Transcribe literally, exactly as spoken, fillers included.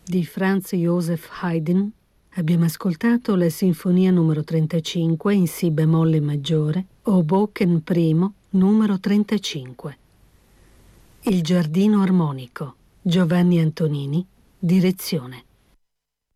Di Franz Joseph Haydn abbiamo ascoltato la Sinfonia numero trentacinque in Si bemolle maggiore, Hoboken primo, numero trentacinque. Il giardino armonico, Giovanni Antonini, direzione.